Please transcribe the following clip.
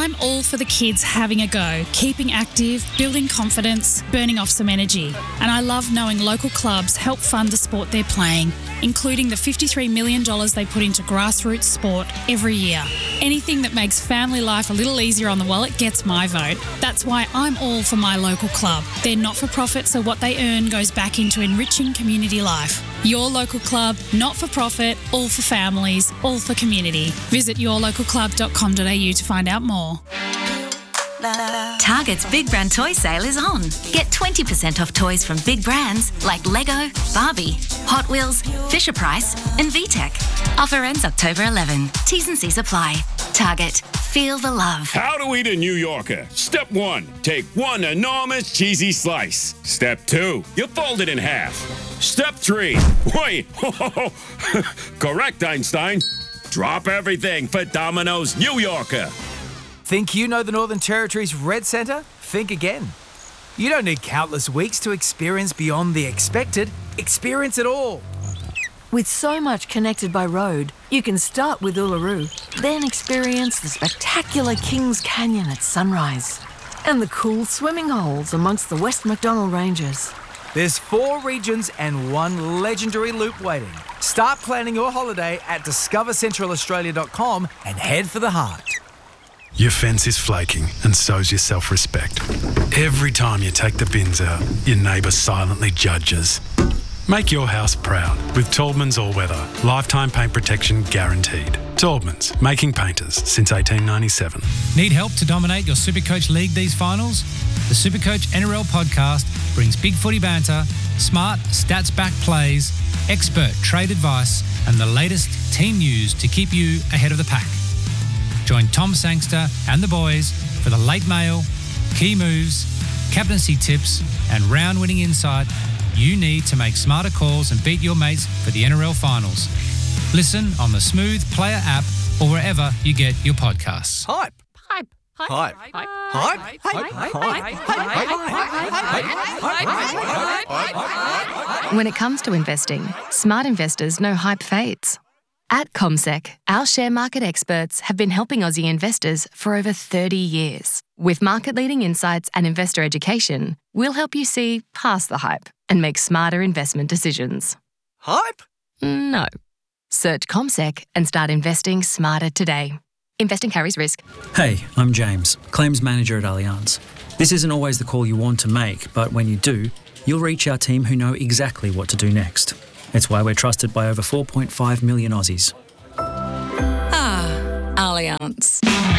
I'm all for the kids having a go, keeping active, building confidence, burning off some energy. And I love knowing local clubs help fund the sport they're playing, including the $53 million they put into grassroots sport every year. Anything that makes family life a little easier on the wallet gets my vote. That's why I'm all for my local club. They're not-for-profit, so what they earn goes back into enriching community life. Your local club, not-for-profit, all for families, all for community. Visit yourlocalclub.com.au to find out more. Target's Big Brand Toy Sale is on. Get 20% off toys from big brands like Lego, Barbie, Hot Wheels, Fisher-Price and VTech. Offer ends October 11. T's and C's apply. Target. Feel the love. How to eat a New Yorker. Step 1, take one enormous cheesy slice. Step 2, you fold it in half. Step 3, wait, correct, Einstein. Drop everything for Domino's New Yorker. Think you know the Northern Territory's Red Centre? Think again. You don't need countless weeks to experience beyond the expected. Experience it all. With so much connected by road, you can start with Uluru, then experience the spectacular Kings Canyon at sunrise and the cool swimming holes amongst the West MacDonnell Ranges. There's 4 regions and 1 legendary loop waiting. Start planning your holiday at discovercentralaustralia.com and head for the heart. Your fence is flaking and so's your self-respect. Every time you take the bins out, your neighbour silently judges. Make your house proud with Taubman's All-Weather. Lifetime paint protection guaranteed. Taubman's, making painters since 1897. Need help to dominate your Supercoach League these finals? The Supercoach NRL podcast brings big footy banter, smart, stats-backed plays, expert trade advice and the latest team news to keep you ahead of the pack. Join Tom Sangster and the boys for the late mail, key moves, captaincy tips and round-winning insight you need to make smarter calls and beat your mates for the NRL finals. Listen on the Smooth Player app or wherever you get your podcasts. Hype. Hype. Hype. Hype. Hype. When it comes to investing, smart investors know hype fades. At CommSec, our share market experts have been helping Aussie investors for over 30 years. With market-leading insights and investor education, we'll help you see past the hype and make smarter investment decisions. Hype? No. Search CommSec and start investing smarter today. Investing carries risk. Hey, I'm James, Claims Manager at Allianz. This isn't always the call you want to make, but when you do, you'll reach our team who know exactly what to do next. It's why we're trusted by over 4.5 million Aussies. Allianz.